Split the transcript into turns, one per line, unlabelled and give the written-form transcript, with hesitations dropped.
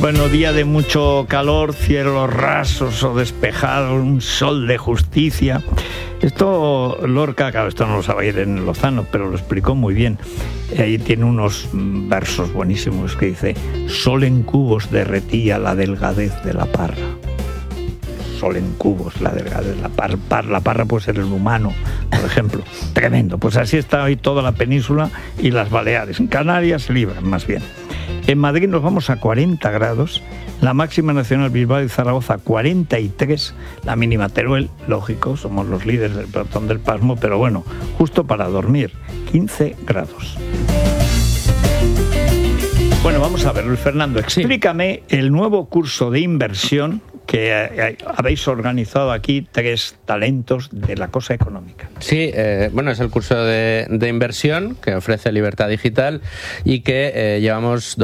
Bueno, día de mucho calor, cielos rasos o despejados, un sol de justicia. Esto Lorca, claro, esto no lo sabía en Lozano, pero lo explicó muy bien. Ahí tiene unos versos buenísimos que dice: sol en cubos derretía la delgadez de la parra. Sol en cubos, la delgadez de la parra. La parra puede ser el humano, por ejemplo. Tremendo. Pues así está hoy toda la península y las Baleares. En Canarias se libran, más bien. En Madrid nos vamos a 40 grados, la máxima nacional Bilbao y Zaragoza 43, la mínima Teruel, lógico, somos los líderes del pelotón del pasmo, pero bueno, justo para dormir, 15 grados. Bueno, vamos a ver, Luis Fernando, explícame el nuevo curso de inversión que habéis organizado aquí, 3 talentos de la cosa económica.
Sí, bueno, es el curso de inversión que ofrece Libertad Digital y que llevamos